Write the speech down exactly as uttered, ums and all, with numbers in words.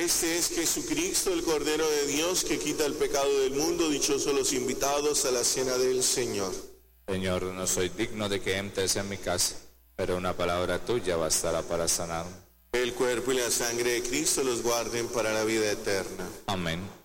Este es Jesucristo, el Cordero de Dios, que quita el pecado del mundo. Dichosos los invitados a la cena del Señor. Señor, no soy digno de que entres en mi casa, pero una palabra tuya bastará para sanarme. El cuerpo y la sangre de Cristo los guarden para la vida eterna. Amén.